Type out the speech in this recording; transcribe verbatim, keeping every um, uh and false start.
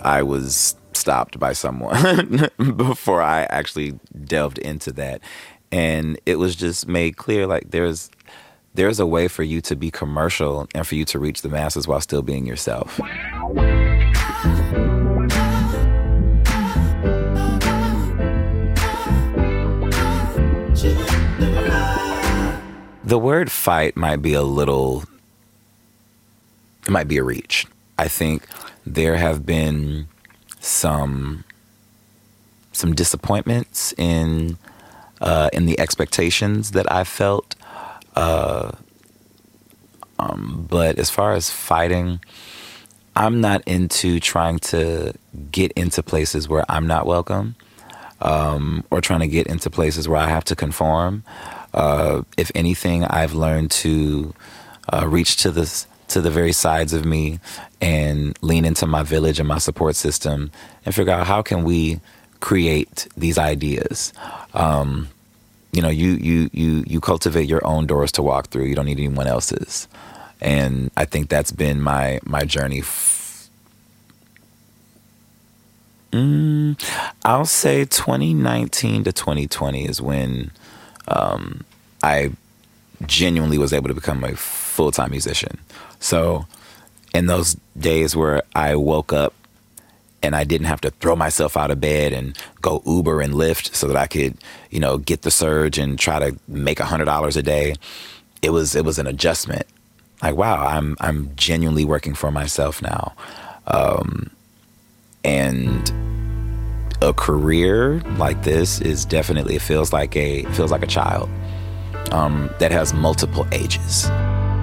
I was stopped by someone before I actually delved into that. And it was just made clear, like, there's there's a way for you to be commercial and for you to reach the masses while still being yourself. The word fight might be a little, it might be a reach. I think there have been some some disappointments in uh, in the expectations that I felt. Uh, um, but as far as fighting, I'm not into trying to get into places where I'm not welcome, um, or trying to get into places where I have to conform. Uh, if anything, I've learned to uh, reach to the to the very sides of me and lean into my village and my support system and figure out how can we create these ideas. Um, you know, you you you you cultivate your own doors to walk through. You don't need anyone else's. And I think that's been my my journey. F- mm, I'll say twenty nineteen to twenty twenty is when um, I genuinely was able to become a full-time musician. So in those days where I woke up and I didn't have to throw myself out of bed and go Uber and Lyft so that I could, you know, get the surge and try to make one hundred dollars a day, it was it was an adjustment. Like, wow, I'm I'm genuinely working for myself now. Um, and a career like this is definitely, it feels like a it feels like a child um, that has multiple ages.